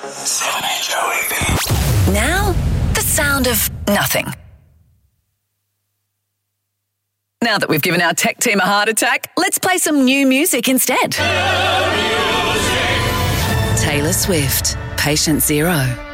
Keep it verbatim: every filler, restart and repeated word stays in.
seven H O A B. Now, the sound of nothing. Now that we've given our tech team a heart attack, let's play some new music instead. Taylor Swift, Patient Zero.